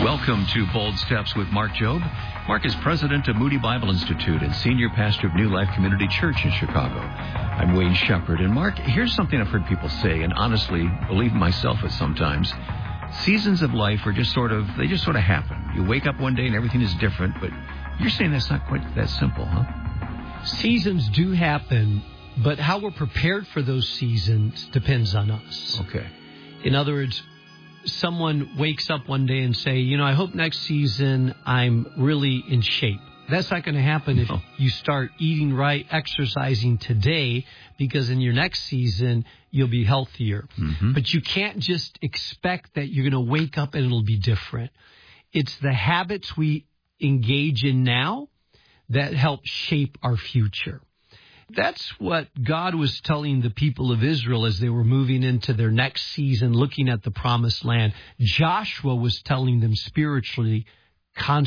Welcome to Bold Steps with Mark Jobe. Mark is president of Moody Bible Institute and senior pastor of New Life Community Church in Chicago. I'm Wayne Shepherd. And Mark, here's something I've heard people say, and honestly, believe myself at sometimes. Seasons of life are just sort of happen. You wake up one day and everything is different, but you're saying that's not quite that simple, huh? Seasons do happen, but how we're prepared for those seasons depends on us. Okay. In other words, someone wakes up one day and say, I hope next season I'm really in shape. That's not going to happen if you start eating right, exercising today, because in your next season, you'll be healthier. Mm-hmm. But you can't just expect that you're going to wake up and it'll be different. It's the habits we engage in now that help shape our future. That's what God was telling the people of Israel as they were moving into their next season, looking at the promised land. Joshua was telling them spiritually,